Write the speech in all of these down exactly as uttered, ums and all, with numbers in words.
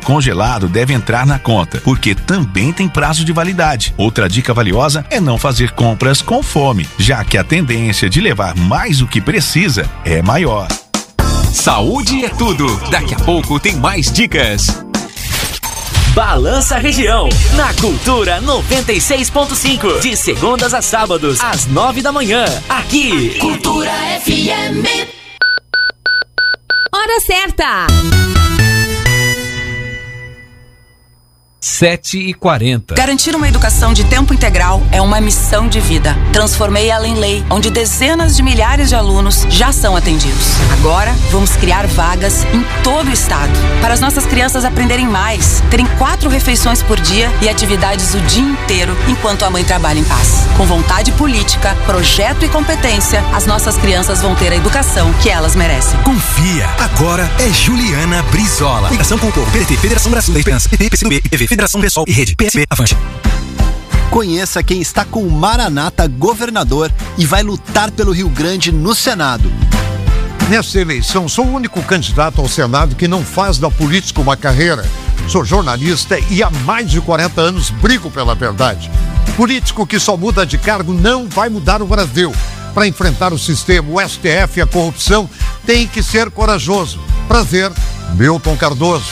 congelado deve entrar na conta, porque também tem prazo de validade. Outra dica valiosa é não fazer compras com fome, já que a tendência de levar mais do que precisa é maior. Saúde é tudo. Daqui a pouco tem mais dicas. Balança Região, na Cultura noventa e seis ponto cinco, de segundas a sábados, às nove da manhã, aqui. Cultura F M. Hora certa! sete e quarenta. Garantir uma educação de tempo integral é uma missão de vida. Transformei ela em lei, onde dezenas de milhares de alunos já são atendidos. Agora, vamos criar vagas em todo o estado, para as nossas crianças aprenderem mais, terem quatro refeições por dia e atividades o dia inteiro, enquanto a mãe trabalha em paz. Com vontade política, projeto e competência, as nossas crianças vão ter a educação que elas merecem. Confia, agora é Juliana Brizola. Ligação com o povo. P D T, Federação Brasil da Esperança, P T, P C do B, I P V, Federação Pessoal e Rede, P S B, Avante. Conheça quem está com o Maranata governador e vai lutar pelo Rio Grande no Senado. Nessa eleição, sou o único candidato ao Senado que não faz da política uma carreira. Sou jornalista e há mais de quarenta anos brigo pela verdade. Político que só muda de cargo não vai mudar o Brasil. Para enfrentar o sistema, o S T F e a corrupção, tem que ser corajoso. Prazer, Milton Cardoso.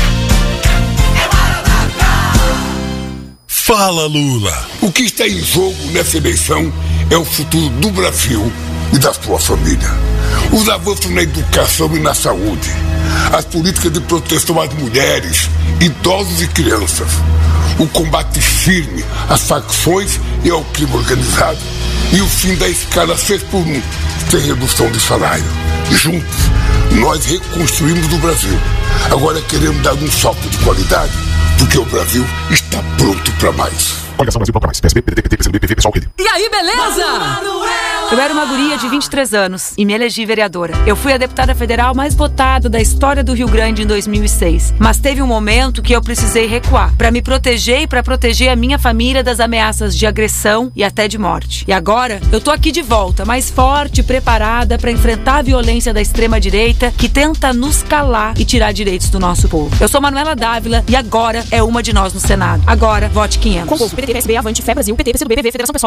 Fala, Lula! O que está em jogo nessa eleição é o futuro do Brasil e da sua família. Os avanços na educação e na saúde, as políticas de proteção às mulheres, idosos e crianças, o combate firme às facções e ao crime organizado e o fim da escala seis por um, sem redução de salário. Juntos, nós reconstruímos o Brasil. Agora queremos dar um salto de qualidade, porque o Brasil está pronto para mais. Coligação Brasil para mais. P S B, P D T, P T, P C do B, P V, Pessoal, Rede. E aí, beleza? Eu era uma guria de vinte e três anos e me elegi vereadora. Eu fui a deputada federal mais votada da história do Rio Grande em dois mil e seis. Mas teve um momento que eu precisei recuar para me proteger e para proteger a minha família das ameaças de agressão e até de morte. E agora eu tô aqui de volta, mais forte e preparada para enfrentar a violência da extrema-direita que tenta nos calar e tirar direitos do nosso povo. Eu sou Manuela Dávila e agora é uma de nós no Senado. Agora, vote quinhentos. Com o povo, P D T, P S B, Avante, Fé Brasil, P T, P C do B, P V, Federação Pessoal.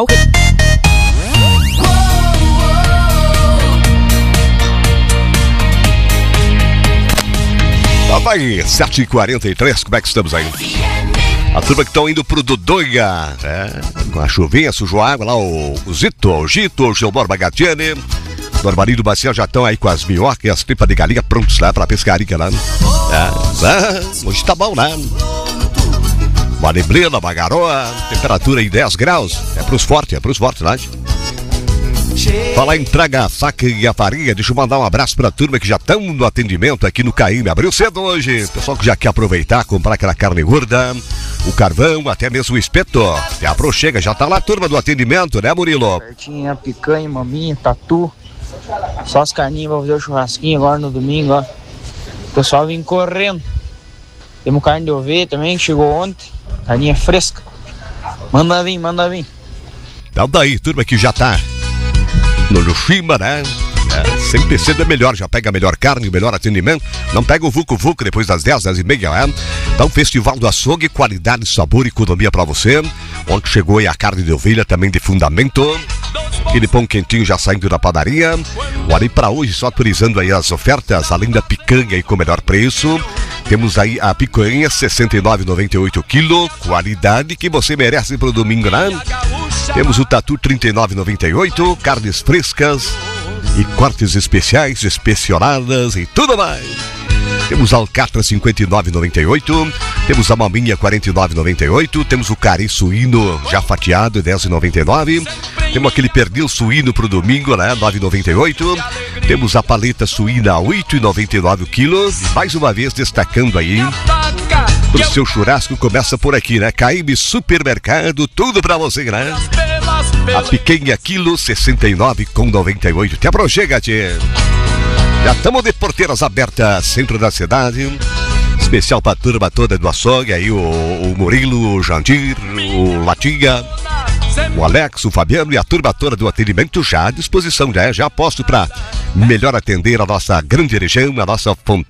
Lá vai, sete e quarenta e três, como é que estamos aí? A turma que estão indo pro Dodonha, é, com a chuvinha, sujou a água lá, o, o Zito, o Gito, o Gilmar Bagatiani, o Armarinho do Bacia já estão aí com as minhocas e as tripas de galinha prontos lá pra pescaria lá. É, é, hoje tá bom, né? Uma neblina, uma garoa, temperatura em dez graus, é pros fortes, é pros fortes, né? Falar em traga a faca e a farinha, deixa eu mandar um abraço pra turma que já estão no atendimento aqui no Caíme. Abriu cedo hoje, pessoal que já quer aproveitar, comprar aquela carne gorda, o carvão, até mesmo o espeto. Já aproxega, já tá lá a turma do atendimento, né, Murilo? Pertinho, picanha, maminha, tatu, só as carninhas pra fazer o churrasquinho agora no domingo, ó. O pessoal vem correndo. Temos carne de ovelha também, que chegou ontem, carninha fresca. Manda vir, manda vir. Então daí, turma que já tá no Luxima, né? É, sempre cedo é melhor, já pega a melhor carne, o melhor atendimento. Não pega o Vucu Vucu depois das dez, dez e meia, é? Então, Festival do Açougue, qualidade, sabor e economia pra você. Ontem chegou aí a carne de ovelha também de fundamento. Aquele pão quentinho já saindo da padaria. O Ari pra hoje, só atualizando aí as ofertas, além da picanha aí com o melhor preço. Temos aí a picanha, sessenta e nove reais e noventa e oito quilo, qualidade que você merece pro domingo, né? Temos o tatu, trinta e nove reais e noventa e oito, carnes frescas e cortes especiais, inspecionadas e tudo mais. Temos a alcatra, cinquenta e nove reais e noventa e oito, temos a maminha, quarenta e nove reais e noventa e oito, temos o cari suíno já fatiado, dez reais e noventa e nove, temos aquele pernil suíno pro domingo, né, nove reais e noventa e oito, temos a paleta suína, oito reais e noventa e nove o quilo, e mais uma vez destacando aí, pro seu churrasco começa por aqui, né, Caíme Supermercado, tudo pra você, né? A picanha quilo, sessenta e nove reais e noventa e oito, te aproxega, tchê. Já estamos de porteiras abertas, centro da cidade. Especial pra turma toda do açougue, aí o, o Murilo, o Jandir, o Latinha, o Alex, o Fabiano e a turma toda do atendimento já à disposição, né? Já posto pra melhor atender a nossa grande região, a nossa fonte.